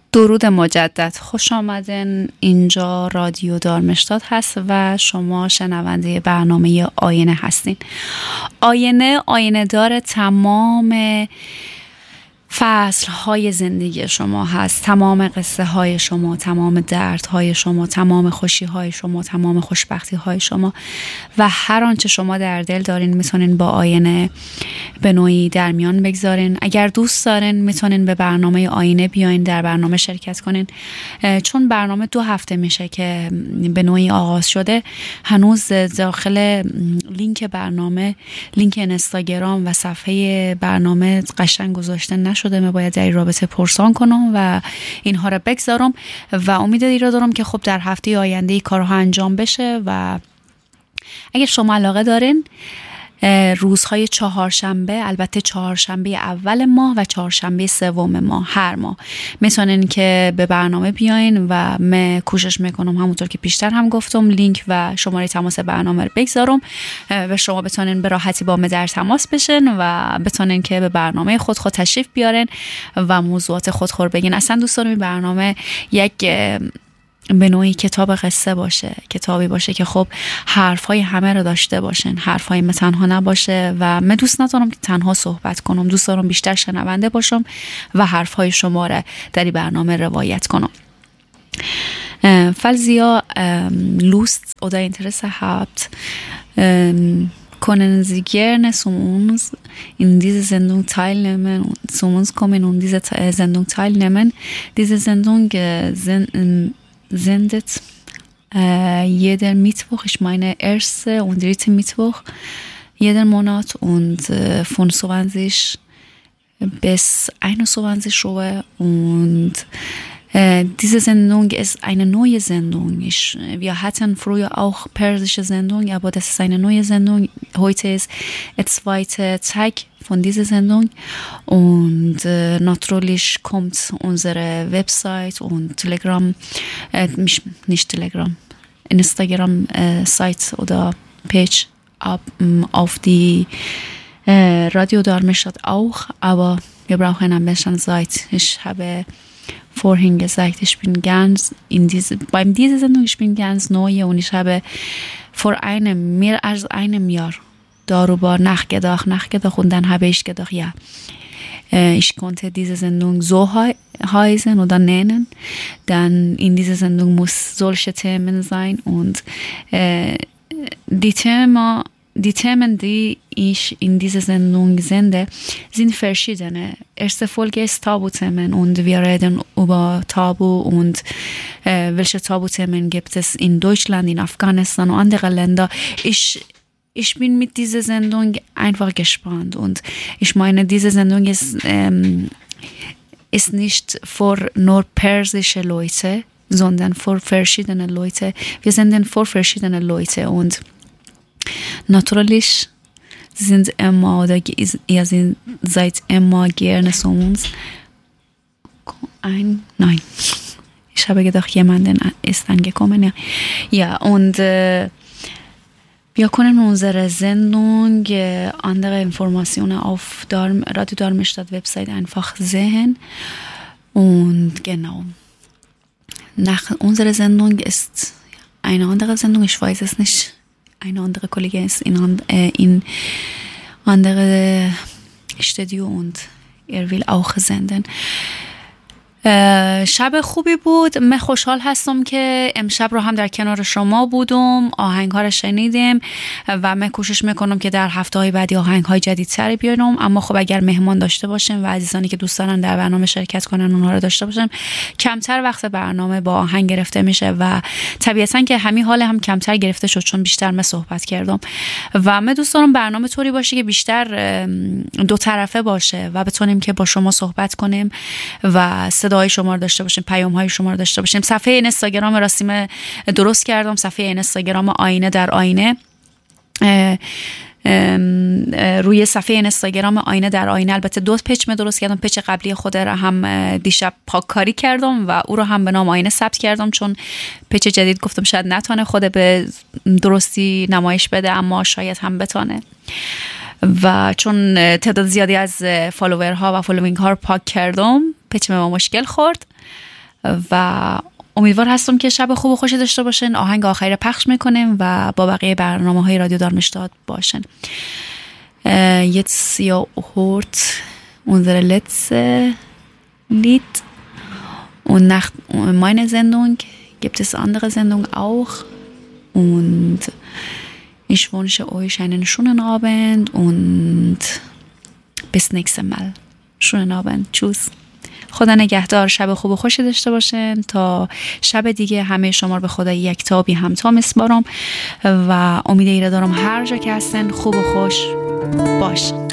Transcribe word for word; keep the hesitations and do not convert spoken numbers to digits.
درود مجدد، خوش آمدن. اینجا رادیو دارمشتاد هست و شما شنونده برنامه آینه هستین. آینه آینه دار تمام فصل های زندگی شما هست، تمام قصه های شما، تمام درد های شما، تمام خوشی های شما، تمام خوشبختی های شما و هر آنچه شما در دل دارین میتونین با آینه به نوعی در میان بگذارین. اگر دوست دارین میتونین به برنامه آینه بیاین، در برنامه شرکت کنین. چون برنامه دو هفته میشه که به نوعی آغاز شده، هنوز داخل لینک برنامه، لینک اینستاگرام و صفحه برنامه قشنگ گذاشته نشده. من باید در این رابطه پرسان کنم و اینها رو بگذارم و امید دیگه دارم که خب در هفته آینده ای کارها انجام بشه. و اگر شما علاقه دارین، روزهای چهارشنبه، البته چهارشنبه اول ماه و چهارشنبه سوم ماه هر ماه میتونین که به برنامه بیاین و من کوشش میکنم همونطور که پیشتر هم گفتم لینک و شماره تماس برنامه رو بگذارم و شما بتونین به راحتی با من در تماس بشین و بتونین که به برنامه خود خود تشریف بیارین و موضوعات خود خود بگین. اصلا دوست دارم این برنامه یک به نوعی کتاب قصه باشه، کتابی باشه که خب حرفای همه رو داشته باشن، حرفای من تنها نباشه و من دوست ندارم که تنها صحبت کنم، دوست دارم بیشتر شنونده باشم و حرفای شما رو در این برنامه روایت کنم. Falls ihr ähm, Lust oder Interesse habt, ähm, können Sie gerne zu uns in diese Sendung teilnehmen und zu uns kommen und diese Sendung teilnehmen. Diese Sendung äh, sind sendet äh, jeden Mittwoch, ich meine erste und dritte Mittwoch jeden Monat und äh, von zwanzig bis einundzwanzig Uhr und äh, diese Sendung ist eine neue Sendung. Ich, wir hatten früher auch persische Sendung, aber das ist eine neue Sendung. Heute ist der zweite Tag von dieser Sendung und äh, natürlich kommt unsere Website und Telegram, äh, nicht Telegram, Instagram äh, Seite oder Page ab, ähm, auf die äh, Radio Darmstadt auch, aber wir brauchen ein bisschen Zeit. Ich habe vorhin gesagt, ich bin ganz in diese, bei dieser Sendung, ich bin ganz neu und ich habe vor einem, mehr als einem Jahr darüber nachgedacht, nachgedacht und dann habe ich gedacht, ja, ich konnte diese Sendung so heißen oder nennen, dann in dieser Sendung muss solche Themen sein und äh, die Thema Die Themen, die ich in dieser Sendung sende, sind verschiedene. Erste Folge ist Tabuthemen und wir reden über Tabu und äh, welche Tabuthemen gibt es in Deutschland, in Afghanistan und andere Länder. Ich Ich bin mit dieser Sendung einfach gespannt und ich meine, diese Sendung ist, ähm, ist nicht für nur persische Leute, sondern für verschiedene Leute. Wir senden für verschiedene Leute und natürlich sind immer oder ihr seid immer gerne zu uns. Ein, nein, ich habe gedacht, jemand ist angekommen. Ja, ja und äh, wir können unsere Sendung, äh, andere Informationen auf Darm, Radio Darmstadt Website einfach sehen. Und genau, nach unserer Sendung ist eine andere Sendung, ich weiß es nicht, eine andere Kollegin ist in, äh, in andere Studio und er will auch senden. شب خوبی بود. من خوشحال هستم که امشب رو هم در کنار شما بودم، آهنگ ها رو شنیدیم و من کوشش میکنم که در هفته های بعدی آهنگ های جدیدتری بیارم. اما خب اگر مهمان داشته باشیم و عزیزانی که دوست دارن در برنامه شرکت کنن اونها رو داشته باشیم، کمتر وقت برنامه با آهنگ گرفته میشه و طبیعتا که همین حال هم کمتر گرفته شد چون بیشتر من صحبت کردم و من دوست دارم برنامه طوری باشه که بیشتر دو طرفه باشه و بتونیم که با شما صحبت کنیم و صدای شما رو داشته باشیم، پیام های شما رو داشته باشیم. صفحه اینستاگرام راسیم درست کردم، صفحه اینستاگرام آینه در آینه. اه اه روی صفحه اینستاگرام آینه در آینه البته دو پیج من درست کردم. پیج قبلی خود رو هم دیشب پاک کاری کردم و او رو هم به نام آینه ثبت کردم چون پیج جدید گفتم شاید نتونه خود به درستی نمایش بده اما شاید هم بتونه و چون تعداد زیادی از فالوورها و فالوینگ ها رو پاک کردم پیج ما مشکل خورد و امیدوار هستم که شب خوب و خوشی داشته باشین. آهنگ آخری رو پخش میکنیم و با بقیه برنامه های رادیو دارمشتاد باشن. Jetzt ihr hört unsere letzte Lied und nach meiner Sendung gibt es andere Sendungen auch und ich wünsche euch einen schönen Abend und bis nächstes Mal. Schönen Abend. Tschüss. خدا نگهدار. شب خوب و خوشی داشته باشین. تا شب دیگه همه شما رو به خدا یکتا بی همتا میسپارم و امید ایره دارم هر جا که هستن خوب و خوش باش.